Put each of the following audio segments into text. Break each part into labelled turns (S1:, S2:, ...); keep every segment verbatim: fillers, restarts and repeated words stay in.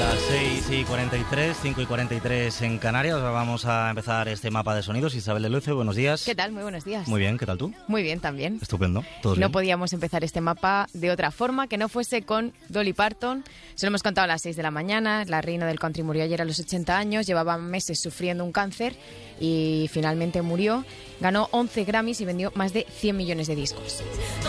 S1: Las seis y cuarenta y tres, cinco y cuarenta y tres en Canarias. Ahora vamos a empezar este mapa de sonidos. Isabel de Luce, buenos días.
S2: ¿Qué tal? Muy buenos días.
S1: Muy bien, ¿qué tal tú?
S2: Muy bien también.
S1: Estupendo, ¿todo
S2: No
S1: bien?
S2: podíamos empezar este mapa de otra forma que no fuese con Dolly Parton. Se lo hemos contado a las seis de la mañana. La reina del country murió ayer a los ochenta años. Llevaba meses sufriendo un cáncer y finalmente murió. Ganó once Grammys y vendió más de cien millones de discos.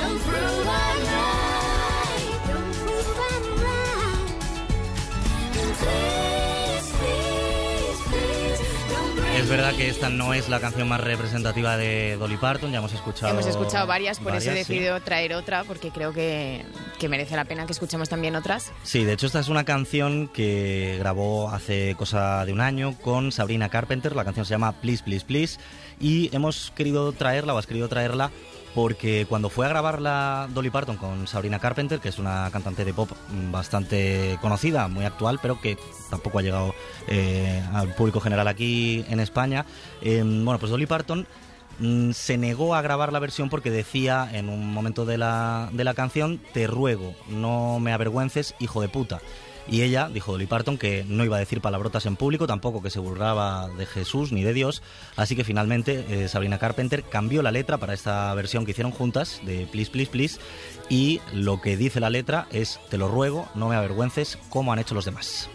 S1: Es verdad que esta no es la canción más representativa de Dolly Parton, ya hemos escuchado
S2: Hemos escuchado varias, por
S1: varias,
S2: eso he decidido
S1: sí.
S2: traer otra, porque creo que, que merece la pena que escuchemos también otras.
S1: Sí, de hecho esta es una canción que grabó hace cosa de un año con Sabrina Carpenter. La canción se llama Please, Please, Please, y hemos querido traerla, o has querido traerla, porque cuando fue a grabarla Dolly Parton con Sabrina Carpenter, que es una cantante de pop bastante conocida, muy actual, pero que tampoco ha llegado eh, al público general aquí en España, eh, bueno, pues Dolly Parton mm, se negó a grabar la versión porque decía en un momento de la, de la canción: te ruego, no me avergüences, hijo de puta. Y ella, dijo Dolly Parton, que no iba a decir palabrotas en público, tampoco que se burlaba de Jesús ni de Dios, así que finalmente eh, Sabrina Carpenter cambió la letra para esta versión que hicieron juntas de Please, Please, Please, y lo que dice la letra es: te lo ruego, no me avergüences como han hecho los demás.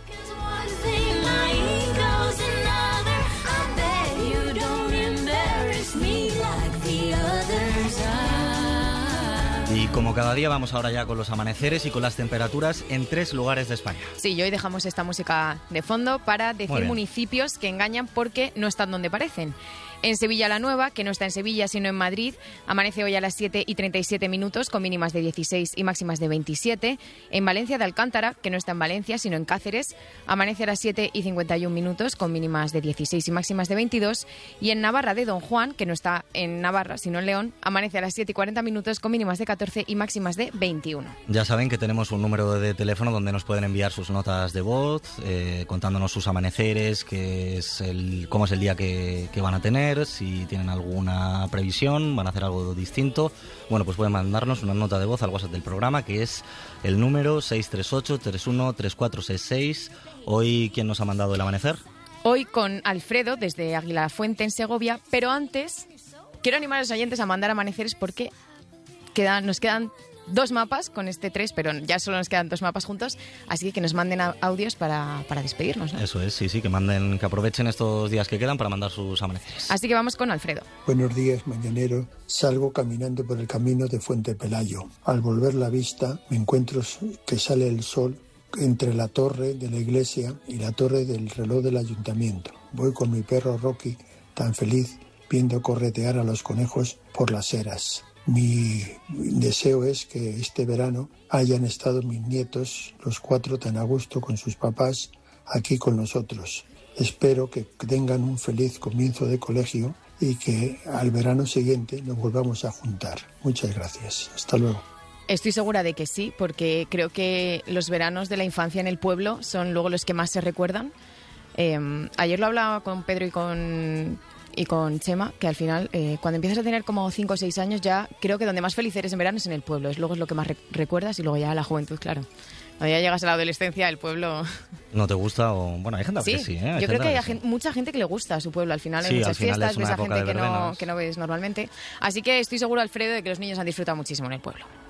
S1: Y como cada día vamos ahora ya con los amaneceres y con las temperaturas en tres lugares de España.
S2: Sí, y hoy dejamos esta música de fondo para decir municipios que engañan porque no están donde parecen. En Sevilla la Nueva, que no está en Sevilla sino en Madrid, amanece hoy a las siete y treinta y siete minutos con mínimas de dieciséis y máximas de veintisiete. En Valencia de Alcántara, que no está en Valencia sino en Cáceres, amanece a las siete y cincuenta y un minutos con mínimas de dieciséis y máximas de veintidós. Y en Navarra de Don Juan, que no está en Navarra sino en León, amanece a las siete y cuarenta minutos con mínimas de catorce y máximas de veintiuno.
S1: Ya saben que tenemos un número de teléfono donde nos pueden enviar sus notas de voz, eh, contándonos sus amaneceres, qué es el, cómo es el día que, que van a tener, si tienen alguna previsión, van a hacer algo distinto. Bueno, pues pueden mandarnos una nota de voz al WhatsApp del programa, que es el número seis tres ocho, tres uno, tres cuatro seis seis. Hoy, ¿quién nos ha mandado el amanecer?
S2: Hoy con Alfredo, desde Aguilafuente, en Segovia. Pero antes, quiero animar a los oyentes a mandar amaneceres porque quedan, nos quedan dos mapas con este tres, pero ya solo nos quedan dos mapas juntos, así que nos manden audios para, para despedirnos, ¿no?
S1: Eso es, sí, sí, que manden, que aprovechen estos días que quedan para mandar sus amaneceres.
S2: Así que vamos con Alfredo.
S3: Buenos días, mañanero. Salgo caminando por el camino de Fuente Pelayo. Al volver la vista me encuentro que sale el sol entre la torre de la iglesia y la torre del reloj del ayuntamiento. Voy con mi perro Rocky, tan feliz, viendo corretear a los conejos por las eras. Mi deseo es que este verano hayan estado mis nietos, los cuatro, tan a gusto con sus papás, aquí con nosotros. Espero que tengan un feliz comienzo de colegio y que al verano siguiente nos volvamos a juntar. Muchas gracias. Hasta luego.
S2: Estoy segura de que sí, porque creo que los veranos de la infancia en el pueblo son luego los que más se recuerdan. Eh, ayer lo hablaba con Pedro y con... y con Chema, que al final, eh, cuando empiezas a tener como cinco o seis años, ya creo que donde más feliz eres en verano es en el pueblo. Es luego es lo que más re- recuerdas y luego ya la juventud, claro. Cuando ya llegas a la adolescencia, el pueblo...
S1: ¿No te gusta? O bueno, hay gente
S2: sí,
S1: que sí, ¿eh? Hay
S2: yo creo que hay
S1: que
S2: gente, mucha gente que le gusta a su pueblo. Al final hay
S1: sí,
S2: muchas
S1: final
S2: fiestas,
S1: es
S2: ves
S1: una
S2: a gente
S1: época de
S2: que no,
S1: verbenas.
S2: que no ves normalmente. Así que estoy seguro, Alfredo, de que los niños han disfrutado muchísimo en el pueblo.